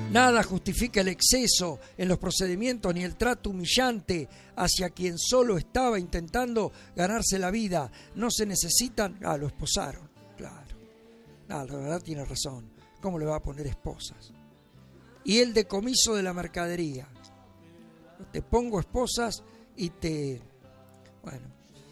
Nada justifica el exceso en los procedimientos ni el trato humillante hacia quien solo estaba intentando ganarse la vida. No se necesitan... lo esposaron, claro. La verdad tiene razón. ¿Cómo le va a poner esposas? Y el decomiso de la mercadería. Te pongo esposas y te... Bueno,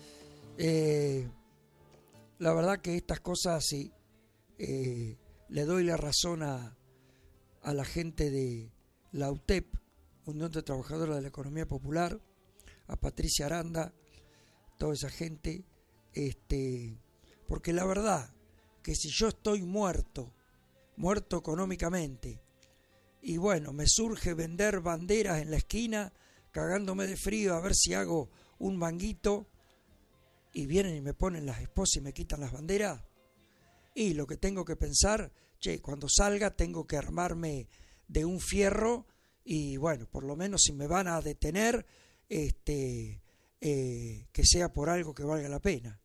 la verdad que estas cosas sí, le doy la razón a la gente de la UTEP, Unión de Trabajadores de la Economía Popular, a Patricia Aranda, toda esa gente, porque la verdad que si yo estoy muerto económicamente, y bueno, me surge vender banderas en la esquina, cagándome de frío a ver si hago un manguito, y vienen y me ponen las esposas y me quitan las banderas, y lo que tengo que pensar, cuando salga tengo que armarme de un fierro, y bueno, por lo menos si me van a detener, que sea por algo que valga la pena.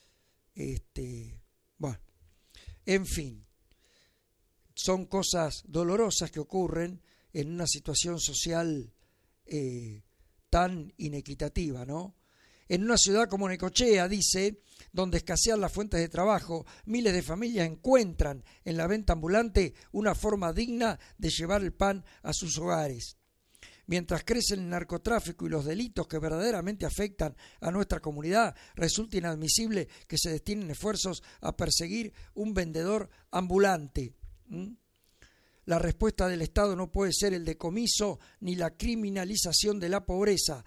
Bueno, en fin, son cosas dolorosas que ocurren en una situación social tan inequitativa, ¿no? En una ciudad como Necochea, dice, donde escasean las fuentes de trabajo, miles de familias encuentran en la venta ambulante una forma digna de llevar el pan a sus hogares. Mientras crece el narcotráfico y los delitos que verdaderamente afectan a nuestra comunidad, resulta inadmisible que se destinen esfuerzos a perseguir un vendedor ambulante. La respuesta del Estado no puede ser el decomiso ni la criminalización de la pobreza.